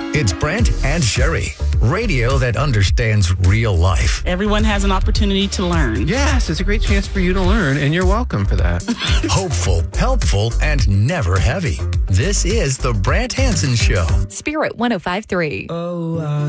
It's Brent and Sherry, radio that understands real life. Everyone has an opportunity to learn. Yes, it's a great chance for you to learn, and you're welcome for that. Hopeful, helpful, and never heavy. This is the Brant Hansen Show. Spirit 105.3. Oh,